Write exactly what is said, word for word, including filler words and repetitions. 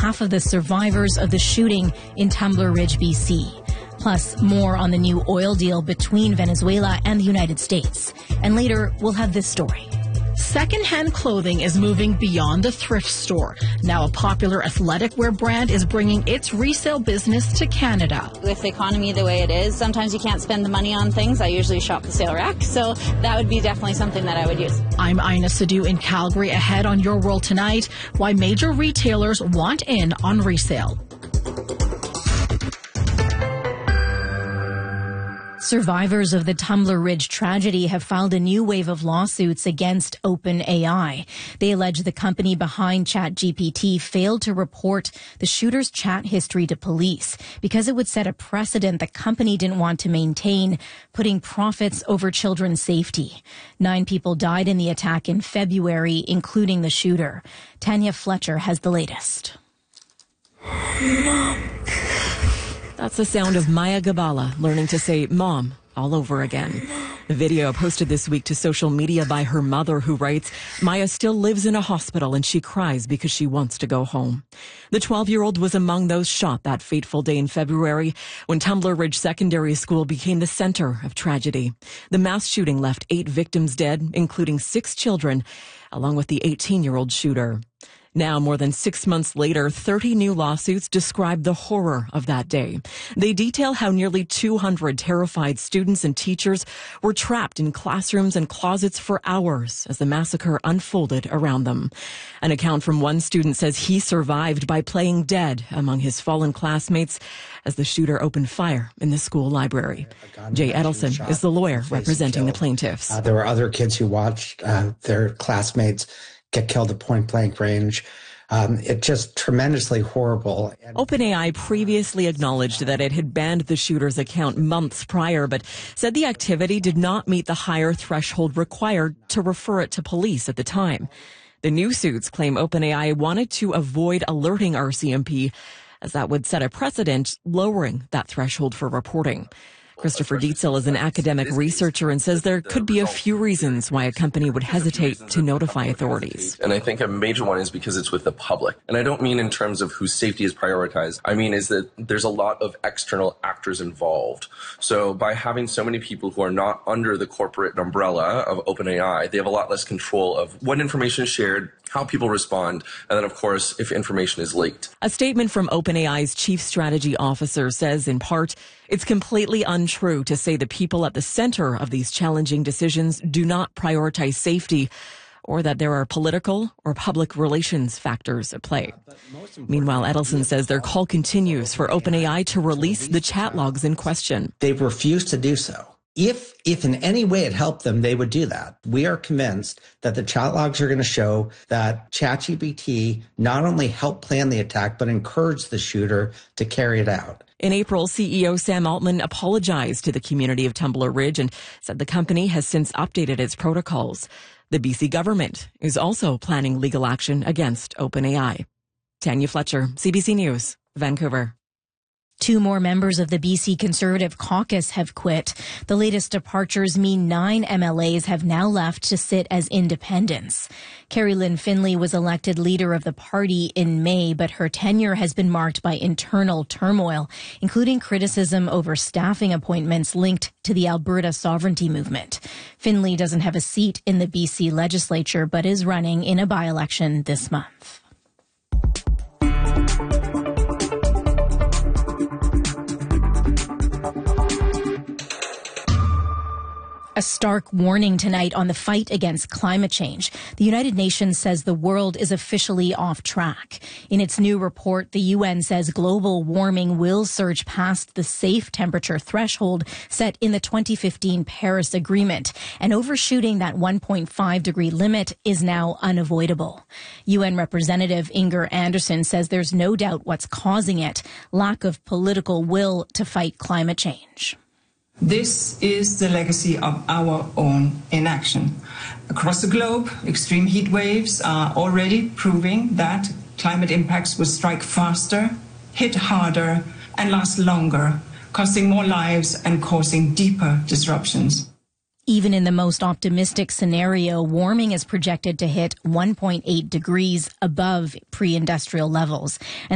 behalf of the survivors of the shooting in Tumbler Ridge, B C. Plus, more on the new oil deal between Venezuela and the United States. And later, we'll have this story. Secondhand clothing is moving beyond the thrift store. Now a popular athletic wear brand is bringing its resale business to Canada. With the economy the way it is, sometimes you can't spend the money on things. I usually shop the sale rack, so that would be definitely something that I would use. I'm Ina Sadu in Calgary. Ahead on Your World Tonight, why major retailers want in on resale. Survivors of the Tumbler Ridge tragedy have filed a new wave of lawsuits against OpenAI. They allege the company behind ChatGPT failed to report the shooter's chat history to police because it would set a precedent the company didn't want to maintain, putting profits over children's safety. Nine people died in the attack in February, including the shooter. Tanya Fletcher has the latest. Mom. That's the sound of Maya Gabala learning to say mom all over again. The video posted this week to social media by her mother, who writes, Maya still lives in a hospital and she cries because she wants to go home. The twelve-year-old was among those shot that fateful day in February when Tumbler Ridge Secondary School became the center of tragedy. The mass shooting left eight victims dead, including six children, along with the eighteen-year-old shooter. Now, more than six months later, thirty new lawsuits describe the horror of that day. They detail how nearly two hundred terrified students and teachers were trapped in classrooms and closets for hours as the massacre unfolded around them. An account from one student says he survived by playing dead among his fallen classmates as the shooter opened fire in the school library. Jay Edelson is the lawyer representing the plaintiffs. Uh, there were other kids who watched uh, their classmates get killed at point-blank range. Um, it's just tremendously horrible. OpenAI previously acknowledged that it had banned the shooter's account months prior, but said the activity did not meet the higher threshold required to refer it to police at the time. The new suits claim OpenAI wanted to avoid alerting R C M P, as that would set a precedent, lowering that threshold for reporting. Christopher Dietzel is an academic researcher and says there could be a few reasons why a company would hesitate to notify authorities. And I think a major one is because it's with the public. And I don't mean in terms of whose safety is prioritized. I mean is that there's a lot of external actors involved. So by having so many people who are not under the corporate umbrella of OpenAI, they have a lot less control of what information is shared, how people respond, and then, of course, if information is leaked. A statement from OpenAI's chief strategy officer says, in part, it's completely untrue to say the people at the center of these challenging decisions do not prioritize safety, or that there are political or public relations factors at play. Meanwhile, Edelson says their call continues for OpenAI to release the chat logs in question. They've refused to do so. If, if in any way it helped them, they would do that. We are convinced that the chat logs are going to show that ChatGPT not only helped plan the attack, but encouraged the shooter to carry it out. In April, C E O Sam Altman apologized to the community of Tumbler Ridge and said the company has since updated its protocols. The B C government is also planning legal action against OpenAI. Tanya Fletcher, C B C News, Vancouver. Two more members of the B C Conservative caucus have quit. The latest departures mean nine M L As have now left to sit as independents. Carrie Lynn Finley was elected leader of the party in May, but her tenure has been marked by internal turmoil, including criticism over staffing appointments linked to the Alberta sovereignty movement. Finley doesn't have a seat in the B C legislature, but is running in a by-election this month. A stark warning tonight on the fight against climate change. The United Nations says the world is officially off track. In its new report, the U N says global warming will surge past the safe temperature threshold set in the twenty fifteen Paris Agreement, and overshooting that one point five degree limit is now unavoidable. U N Representative Inger Anderson says there's no doubt what's causing it: lack of political will to fight climate change. This is the legacy of our own inaction. Across the globe, extreme heat waves are already proving that climate impacts will strike faster, hit harder, and last longer, costing more lives and causing deeper disruptions. Even in the most optimistic scenario, warming is projected to hit one point eight degrees above pre-industrial levels. And